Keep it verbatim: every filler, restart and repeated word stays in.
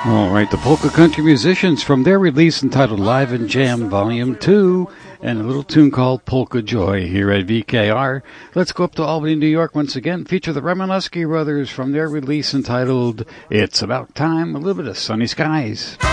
All right, the Polka Country Musicians from their release entitled Live and Jam Volume two and a little tune called Polka Joy here at V K R. Let's go up to Albany, New York once again. Feature the Romanowski Brothers from their release entitled It's About Time, a little bit of Sunny Skies.